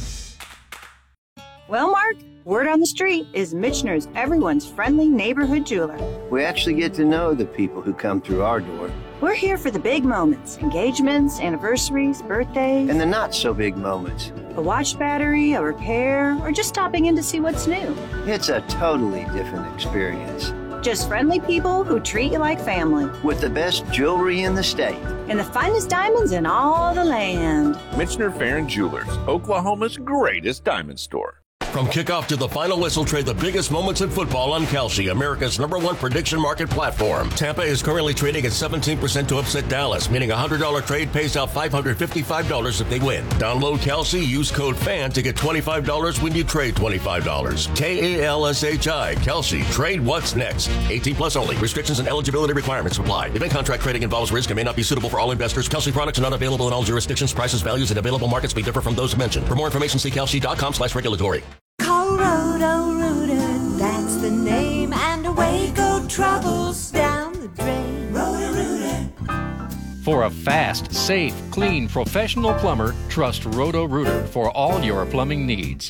Well, Mark, word on the street is Michener's everyone's friendly neighborhood jeweler. We actually get to know the people who come through our door. We're here for the big moments, engagements, anniversaries, birthdays. And the not so big moments. A watch battery, a repair, or just stopping in to see what's new. It's a totally different experience. Just friendly people who treat you like family. With the best jewelry in the state. And the finest diamonds in all the land. Michener Farron Jewelers, Oklahoma's greatest diamond store. From kickoff to the final whistle, trade the biggest moments in football on Kalshi, America's number one prediction market platform. Tampa is currently trading at seventeen percent to upset Dallas, meaning a one hundred dollars trade pays out five hundred fifty-five dollars if they win. Download Kalshi, use code FAN to get twenty-five dollars when you trade twenty-five dollars. K A L S H I, Kalshi. Trade what's next. eighteen plus only. Restrictions and eligibility requirements apply. Event contract trading involves risk and may not be suitable for all investors. Kalshi products are not available in all jurisdictions. Prices, values, and available markets may differ from those mentioned. For more information, see kalshi.com slash regulatory. Call Roto-Rooter, that's the name, and away go troubles down the drain. Roto-Rooter. For a fast, safe, clean, professional plumber, trust Roto-Rooter for all your plumbing needs.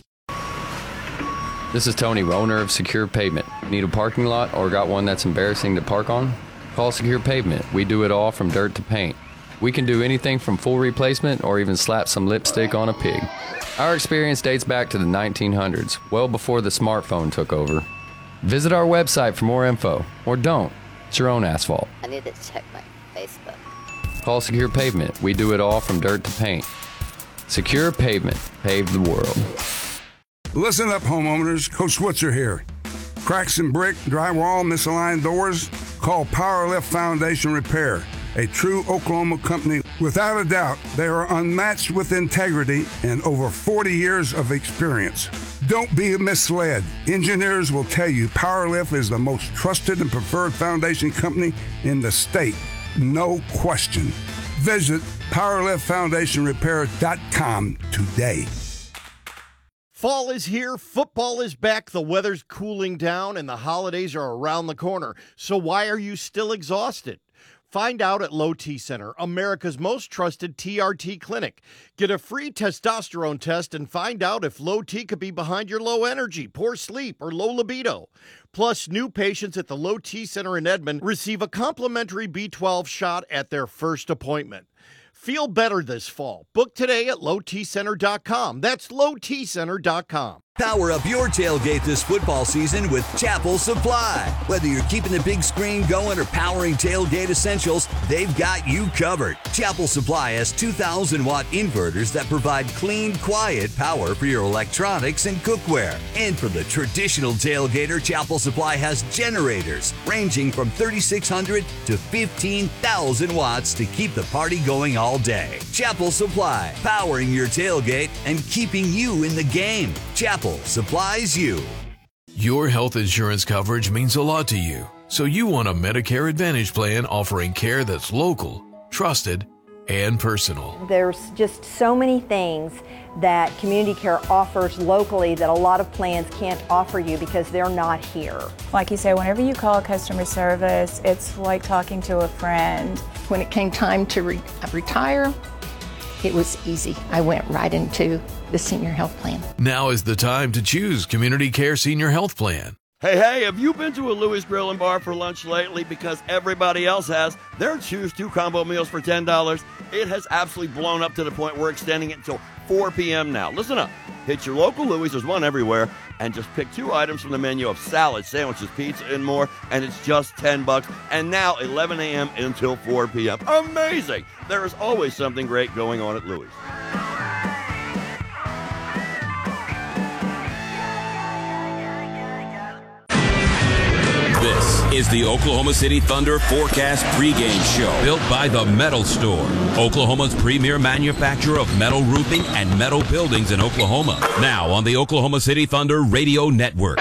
This is Tony, owner of Secure Pavement. Need a parking lot or got one that's embarrassing to park on? Call Secure Pavement. We do it all from dirt to paint. We can do anything from full replacement or even slap some lipstick on a pig. Our experience dates back to the nineteen hundreds, well before the smartphone took over. Visit our website for more info, or don't. It's your own asphalt. I need to check my Facebook. Call Secure Pavement. We do it all from dirt to paint. Secure Pavement. Pave the world. Listen up, homeowners. Coach Switzer here. Cracks in brick, drywall, misaligned doors? Call Powerlift Foundation Repair, a true Oklahoma company. Without a doubt, they are unmatched with integrity and over forty years of experience. Don't be misled. Engineers will tell you Powerlift is the most trusted and preferred foundation company in the state. No question. Visit powerlift foundation repair dot com today. Fall is here, football is back, the weather's cooling down, and the holidays are around the corner. So why are you still exhausted? Find out at Low T Center, America's most trusted T R T clinic. Get a free testosterone test and find out if low T could be behind your low energy, poor sleep, or low libido. Plus, new patients at the Low T Center in Edmond receive a complimentary B twelve shot at their first appointment. Feel better this fall. Book today at low t center dot com. That's low t center dot com. Power up your tailgate this football season with Chapel Supply. Whether you're keeping the big screen going or powering tailgate essentials, they've got you covered. Chapel Supply has two thousand watt inverters that provide clean, quiet power for your electronics and cookware. And for the traditional tailgater, Chapel Supply has generators ranging from thirty-six hundred to fifteen thousand watts to keep the party going all day. Chapel Supply, powering your tailgate and keeping you in the game. Chapel supplies you. Your health insurance coverage means a lot to you, so you want a Medicare Advantage plan offering care that's local, trusted, and personal. There's just so many things that Community Care offers locally that a lot of plans can't offer you because they're not here. Like you say, whenever you call customer service, it's like talking to a friend. When it came time to re- retire, it was easy. I went right into the senior health plan. Now is the time to choose Community Care Senior Health Plan. Hey, hey, have you been to a Louis Grill and Bar for lunch lately? Because everybody else has. Their Choose Two combo meals for ten dollars. It has absolutely blown up to the point we're extending it until four p.m. now. Listen up. Hit your local Louis. There's one everywhere. and just pick two items from the menu of salad, sandwiches, pizza, and more, and it's just ten bucks. And now eleven a.m. until four p.m. Amazing! There is always something great going on at Louis. This is the Oklahoma City Thunder Forecast pregame show, built by The Metal Store, Oklahoma's premier manufacturer of metal roofing and metal buildings in Oklahoma. Now on the Oklahoma City Thunder Radio Network.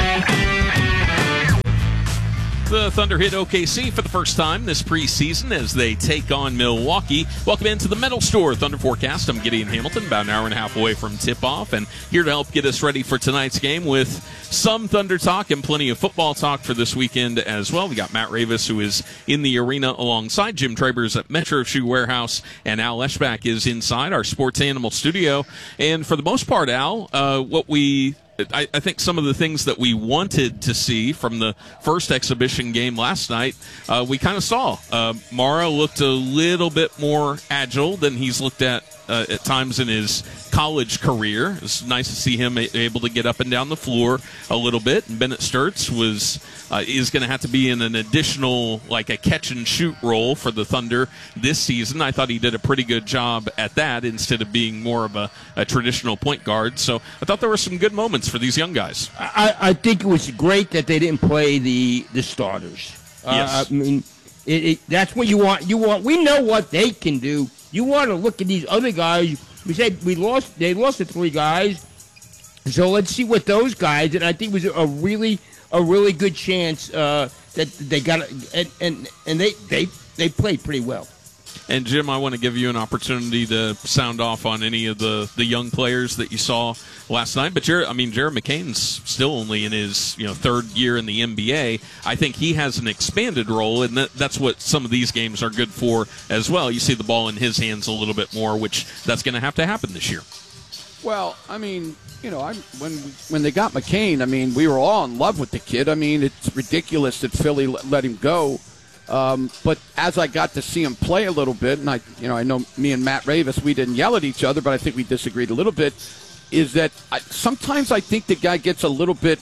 The Thunder hit O K C for the first time this preseason as they take on Milwaukee. Welcome into the Metal Store Thunder Forecast. I'm Gideon Hamilton, about an hour and a half away from tip-off, and here to help get us ready for tonight's game with some Thunder talk and plenty of football talk for this weekend as well. We got Matt Ravis, who is in the arena alongside Jim Travers at Metro Shoe Warehouse, and Al Eschbach is inside our Sports Animal studio. And for the most part, Al, uh, what we... I, I think some of the things that we wanted to see from the first exhibition game last night, uh, we kind of saw. Uh, Mara looked a little bit more agile than he's looked at uh, at times in his college career. It's nice to see him able to get up and down the floor a little bit. And Bennett Sturts was uh, is going to have to be in an additional, like a catch and shoot role for the Thunder this season. I thought he did a pretty good job at that instead of being more of a, a traditional point guard. So I thought there were some good moments for these young guys. I, I think it was great that they didn't play the the starters. Yes. Uh, I mean, it, it, that's what you want. You want. We know what they can do. You want to look at these other guys. We said we lost. They lost the three guys. So let's see what those guys. And I think it was a really, a really good chance uh, that they got. And and and they they they played pretty well. And, Jim, I want to give you an opportunity to sound off on any of the, the young players that you saw last night. But, Jared, I mean, Jared McCain's still only in his you know third year in the N B A. I think he has an expanded role, and that, that's what some of these games are good for as well. You see the ball in his hands a little bit more, which that's going to have to happen this year. Well, I mean, you know, I, when when they got McCain, I mean, we were all in love with the kid. I mean, it's ridiculous that Philly let, let him go. Um, but as I got to see him play a little bit, and I, you know, I know me and Matt Ravis, we didn't yell at each other, but I think we disagreed a little bit. Is that I, sometimes I think the guy gets a little bit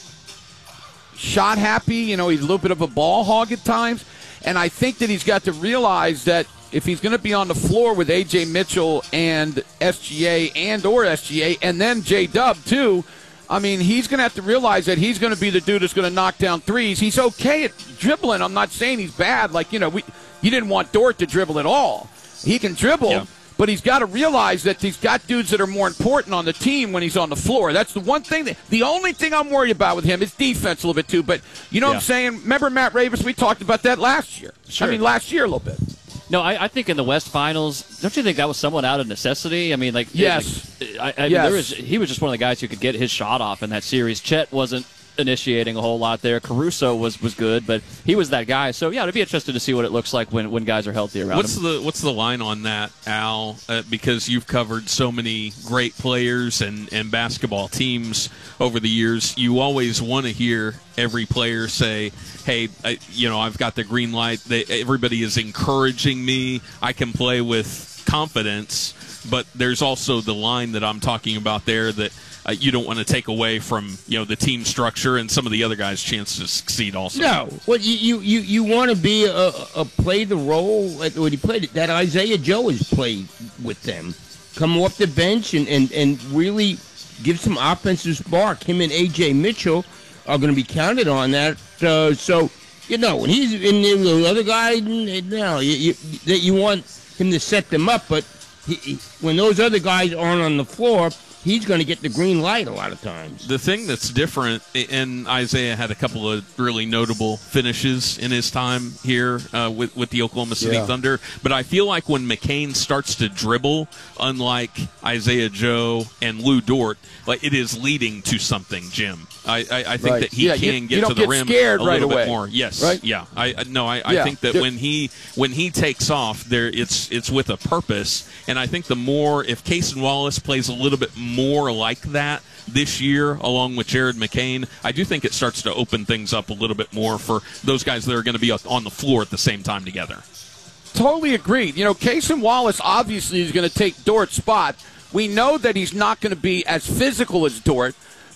shot happy. You know, he's a little bit of a ball hog at times, and I think that he's got to realize that if he's going to be on the floor with A J Mitchell and S G A and or S G A, and then J Dub too. I mean, he's going to have to realize that he's going to be the dude that's going to knock down threes. He's okay at dribbling. I'm not saying he's bad. Like, you know, we you didn't want Dort to dribble at all. He can dribble, yeah. But he's got to realize that he's got dudes that are more important on the team when he's on the floor. That's the one thing. That, the only thing I'm worried about with him is defense a little bit, too. But you know yeah. what I'm saying? Remember Matt Ravis? We talked about that last year. Sure. I mean, last year a little bit. No, I, I think in the West Finals, don't you think that was somewhat out of necessity? I mean, like, yes, like, I, I yes. Mean, there was, he was just one of the guys who could get his shot off in that series. Chet wasn't initiating a whole lot there. Caruso was, was good, but he was that guy. So yeah, it'd be interesting to see what it looks like when, when guys are healthy around what's him. the what's the line on that, Al? Uh, because you've covered so many great players and, and basketball teams over the years, you always want to hear every player say, hey, I, you know, I've got the green light. They, everybody is encouraging me. I can play with confidence. But there's also the line that I'm talking about there that uh, you don't want to take away from, you know, the team structure and some of the other guys' chance to succeed also. No. Well, you you, you, you want to be a, a play the role when he played it. That Isaiah Joe has played with them. Come off the bench and, and, and really give some offensive spark. Him and A J Mitchell are going to be counted on that. Uh, so, you know, when he's in the other guy, no, you, you, that you want him to set them up. But he, he, when those other guys aren't on the floor, he's going to get the green light a lot of times. The thing that's different, and Isaiah had a couple of really notable finishes in his time here uh, with, with the Oklahoma City yeah. Thunder, but I feel like when McCain starts to dribble, unlike Isaiah Joe and Lou Dort, like it is leading to something, Jim. I, I, I think right. that he yeah, can you, get you to don't the get rim scared a right little away. bit more. Yes, right? yeah. I no, I, yeah. I think that There, when he when he takes off, there it's it's with a purpose, and I think the more if Cason Wallace plays a little bit more like that this year, along with Jared McCain, I do think it starts to open things up a little bit more for those guys that are going to be on the floor at the same time together. Totally agreed. You know, Cason Wallace obviously is going to take Dort's spot. We know that he's not going to be as physical as Dort,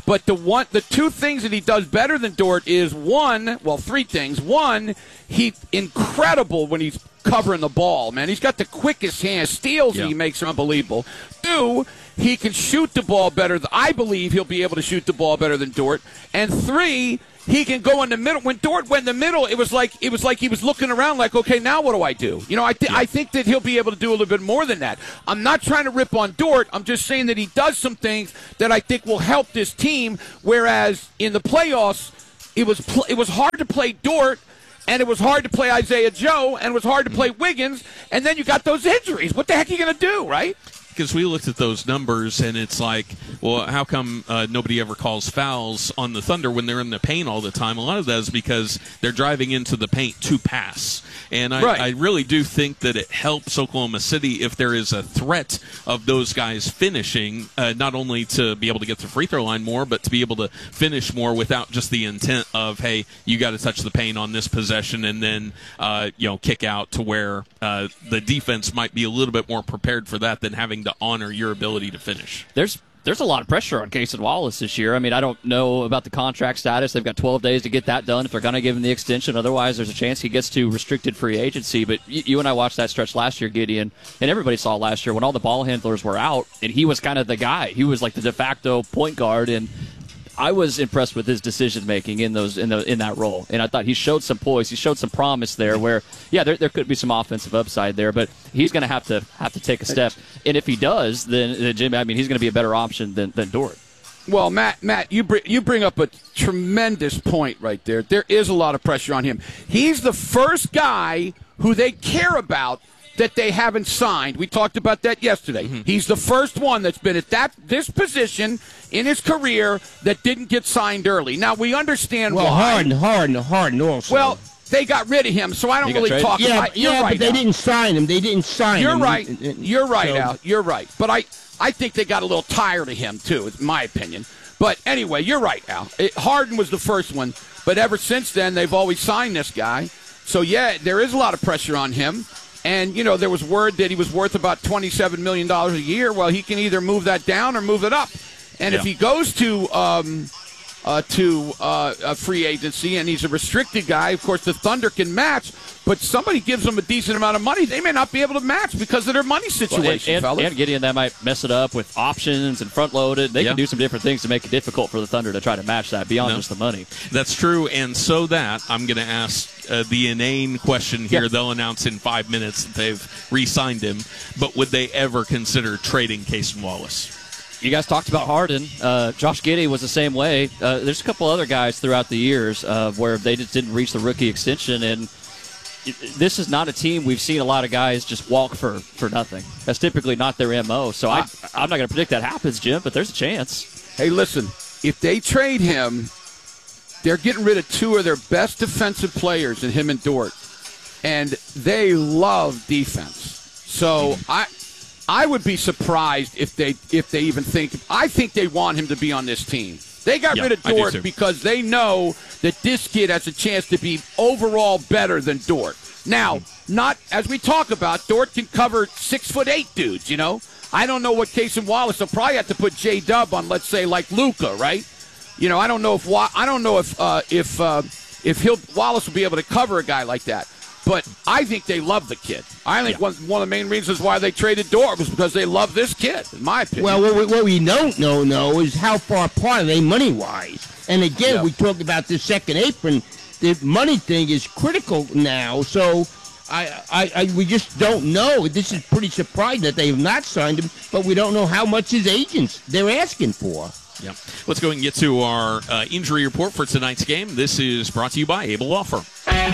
But the one, the two things that he does better than Dort is, one, well, three things. One, he's incredible when he's covering the ball, man. He's got the quickest hands. Steals Yeah. that he makes are unbelievable. Two, he can shoot the ball better. I believe he'll be able to shoot the ball better than Dort. And three, he can go in the middle. When Dort went in the middle, it was like it was like he was looking around like, okay, now what do I do? You know, I, th- I think that he'll be able to do a little bit more than that. I'm not trying to rip on Dort. I'm just saying that he does some things that I think will help this team, whereas in the playoffs, it was pl- it was hard to play Dort, and it was hard to play Isaiah Joe, and it was hard to play Wiggins, and then you got those injuries. What the heck are you going to do, right? Because we looked at those numbers, and it's like, well, how come uh, nobody ever calls fouls on the Thunder when they're in the paint all the time? A lot of that is because they're driving into the paint to pass. And I, Right. I really do think that it helps Oklahoma City if there is a threat of those guys finishing, uh, not only to be able to get to the free throw line more, but to be able to finish more without just the intent of, hey, you got to touch the paint on this possession and then, uh, you know, kick out, to where uh, the defense might be a little bit more prepared for that than having to honor your ability to finish. There's there's a lot of pressure on Cason Wallace this year. I mean, I don't know about the contract status. They've got twelve days to get that done if they're going to give him the extension. Otherwise, there's a chance he gets to restricted free agency. But you, you and I watched that stretch last year, Gideon, and everybody saw last year when all the ball handlers were out, and he was kind of the guy. He was like the de facto point guard, and I was impressed with his decision making in those in the in that role, and I thought he showed some poise, he showed some promise there. Where yeah, there, there could be some offensive upside there, but he's going to have to have to take a step. And if he does, then, then Jimmy, I mean, he's going to be a better option than than Dort. Well, Matt, Matt, you bring you bring up a tremendous point right there. There is a lot of pressure on him. He's the first guy who they care about that they haven't signed. We talked about that yesterday. Mm-hmm. He's the first one that's been at that this position in his career that didn't get signed early. Now, we understand well, why. Harden, Harden, Harden also. Well, they got rid of him, so I don't really traded? talk yeah, about You're yeah, right, but they Al. didn't sign him. They didn't sign You're him. right. And- and- You're right, so- Al. You're right. But I, I think they got a little tired of him, too, in my opinion. But anyway, you're right, Al. It, Harden was the first one, but ever since then, they've always signed this guy. So, yeah, there is a lot of pressure on him. And, you know, there was word that he was worth about twenty-seven million dollars a year. Well, he can either move that down or move it up. And Yeah. if he goes to um, uh, to uh, a free agency and he's a restricted guy, of course, the Thunder can match. But somebody gives them a decent amount of money, they may not be able to match because of their money situation, Well, and, and, fellas. and Gideon, that might mess it up with options and front loaded. They Yeah. can do some different things to make it difficult for the Thunder to try to match that beyond No. just the money. That's true, and so that I'm going to ask uh, the inane question here. Yeah. They'll announce in five minutes that they've re-signed him, but would they ever consider trading Cason Wallace? You guys talked about Harden. Uh, Josh Giddey was the same way. Uh, there's a couple other guys throughout the years uh, where they just didn't reach the rookie extension, and it, this is not a team we've seen a lot of guys just walk for, for nothing. That's typically not their M O. So I, I'm not going to predict that happens, Jim, but there's a chance. Hey, listen, if they trade him, they're getting rid of two of their best defensive players in him and Dort, and they love defense. So I I would be surprised if they if they even think – I think they want him to be on this team. They got Yeah, rid of I do Dort too. because they know that this kid has a chance to be overall better than Dort. Now, not as we talk about, Dort can cover six foot eight dudes, you know. I don't know what Cason Wallace. They'll probably have to put J Dub on, let's say, like Luka, right? You know, I don't know if Wa- I don't know if uh, if uh, if he'll Wallace will be able to cover a guy like that. But I think they love the kid. I think Yeah. one, one of the main reasons why they traded Dort was because they love this kid, in my opinion. Well, what we, what we don't know, no, is how far apart are they money-wise. And again, Yeah. we talked about the second apron. The money thing is critical now, so I, I, I, we just don't know. This is pretty surprising that they have not signed him, but we don't know how much his agents they're asking for. Yeah. Let's go and get to our uh, injury report for tonight's game. This is brought to you by Able Law Firm.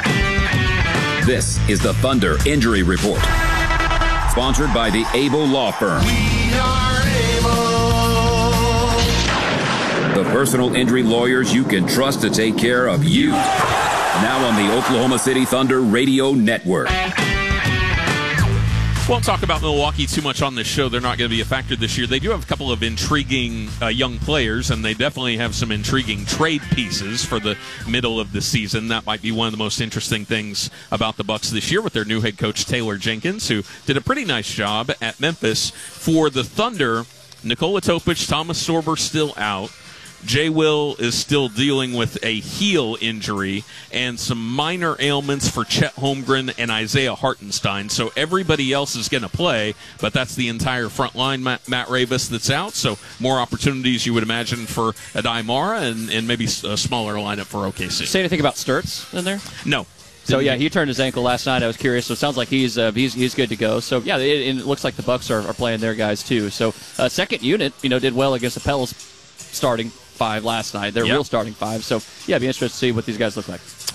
This is the Thunder Injury Report. Sponsored by the Able Law Firm. The personal injury lawyers you can trust to take care of you. Now on the Oklahoma City Thunder Radio Network. Won't talk about Milwaukee too much on this show. They're not going to be a factor this year. They do have a couple of intriguing uh, young players, and they definitely have some intriguing trade pieces for the middle of the season. That might be one of the most interesting things about the Bucks this year with their new head coach, Taylor Jenkins, who did a pretty nice job at Memphis. For the Thunder, Nikola Topic, Thomas Sorber still out. Jay Will is still dealing with a heel injury and some minor ailments for Chet Holmgren and Isaiah Hartenstein. So everybody else is going to play, but that's the entire front line, Matt, Matt Ravis, that's out. So more opportunities, you would imagine, for Adai Mara and, and maybe a smaller lineup for O K C. Say anything about Sturts in there? No. So yeah, he turned his ankle last night. I was curious. So it sounds like he's uh, he's he's good to go. So yeah, it, it looks like the Bucks are, are playing their guys too. So uh, second unit, you know, did well against the Pels starting five last night. Their yep. real starting five. So yeah, it'd be interesting to see what these guys look like.